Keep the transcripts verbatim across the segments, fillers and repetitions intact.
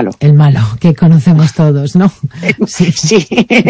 malo. El malo, que conocemos todos, ¿no? Sí. sí.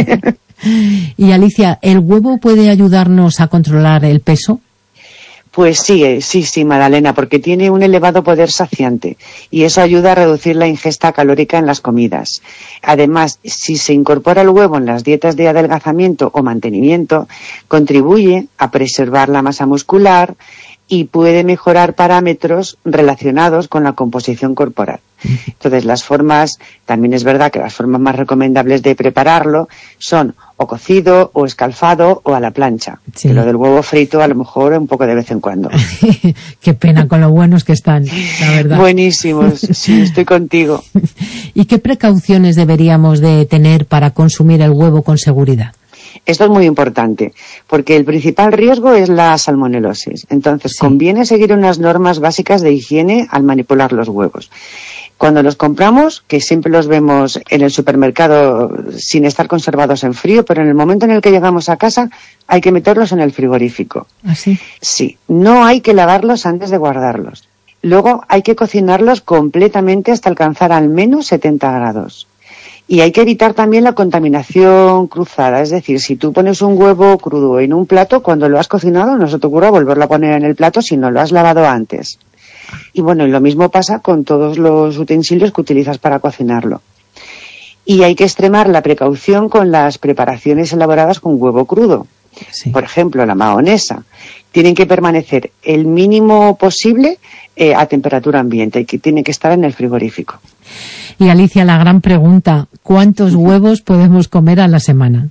Y Alicia, ¿el huevo puede ayudarnos a controlar el peso? Pues sí, sí, sí, Madalena, porque tiene un elevado poder saciante y eso ayuda a reducir la ingesta calórica en las comidas. Además, si se incorpora el huevo en las dietas de adelgazamiento o mantenimiento, contribuye a preservar la masa muscular y puede mejorar parámetros relacionados con la composición corporal. Entonces, las formas, también es verdad que las formas más recomendables de prepararlo son o cocido, o escalfado, o a la plancha. Sí. Que lo del huevo frito, a lo mejor, un poco de vez en cuando. Qué pena con lo buenos que están, la verdad. Buenísimos, sí, estoy contigo. ¿Y qué precauciones deberíamos de tener para consumir el huevo con seguridad? Esto es muy importante, porque el principal riesgo es la salmonelosis. Entonces, sí. conviene seguir unas normas básicas de higiene al manipular los huevos. Cuando los compramos, que siempre los vemos en el supermercado sin estar conservados en frío, pero en el momento en el que llegamos a casa hay que meterlos en el frigorífico. ¿Ah, sí? Sí, no hay que lavarlos antes de guardarlos. Luego hay que cocinarlos completamente hasta alcanzar al menos setenta grados. Y hay que evitar también la contaminación cruzada, es decir, si tú pones un huevo crudo en un plato, cuando lo has cocinado no se te ocurra volverlo a poner en el plato si no lo has lavado antes. Y bueno, y lo mismo pasa con todos los utensilios que utilizas para cocinarlo. Y hay que extremar la precaución con las preparaciones elaboradas con huevo crudo. Sí. Por ejemplo, la mahonesa. Tienen que permanecer el mínimo posible eh, a temperatura ambiente y que tiene que estar en el frigorífico. Y Alicia, la gran pregunta, ¿cuántos huevos podemos comer a la semana?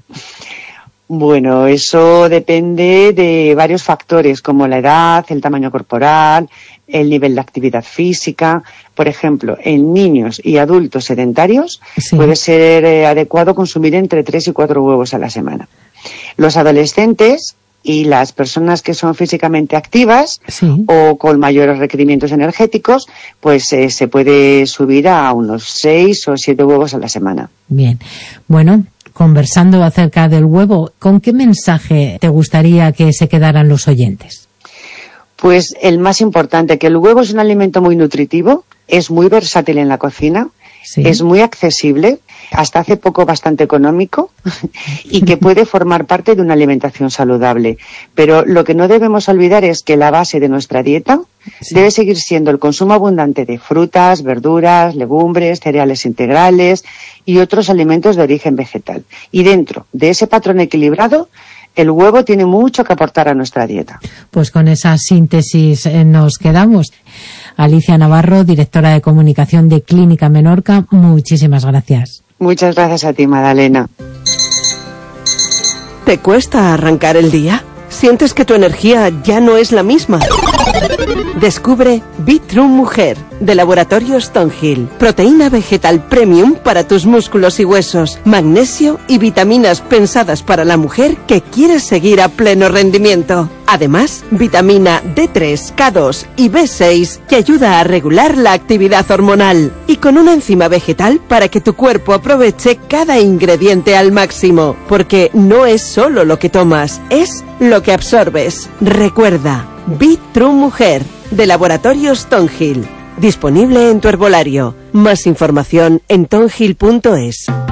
Bueno, eso depende de varios factores, como la edad, el tamaño corporal, el nivel de actividad física. Por ejemplo, en niños y adultos sedentarios sí. puede ser eh, adecuado consumir entre tres y cuatro huevos a la semana. Los adolescentes y las personas que son físicamente activas sí. o con mayores requerimientos energéticos, pues eh, se puede subir a unos seis o siete huevos a la semana. Bien, bueno, conversando acerca del huevo, ¿con qué mensaje te gustaría que se quedaran los oyentes? Pues el más importante, que el huevo es un alimento muy nutritivo, es muy versátil en la cocina, sí. es muy accesible, hasta hace poco bastante económico y que puede formar parte de una alimentación saludable. Pero lo que no debemos olvidar es que la base de nuestra dieta sí. debe seguir siendo el consumo abundante de frutas, verduras, legumbres, cereales integrales y otros alimentos de origen vegetal. Y dentro de ese patrón equilibrado, el huevo tiene mucho que aportar a nuestra dieta. Pues con esa síntesis eh, nos quedamos. Alicia Navarro, directora de comunicación de Clínica Menorca, muchísimas gracias. Muchas gracias a ti, Madalena. ¿Te cuesta arrancar el día? ¿Sientes que tu energía ya no es la misma? Descubre Bitrue Mujer, de Laboratorio Stonehill. Proteína vegetal premium para tus músculos y huesos, magnesio y vitaminas pensadas para la mujer que quiere seguir a pleno rendimiento. Además, vitamina D tres, K dos y B seis que ayuda a regular la actividad hormonal. Y con una enzima vegetal para que tu cuerpo aproveche cada ingrediente al máximo. Porque no es solo lo que tomas, es lo que absorbes. Recuerda, Bitrue Mujer, de Laboratorio Stonehill. Disponible en tu herbolario. Más información en tonhill punto es.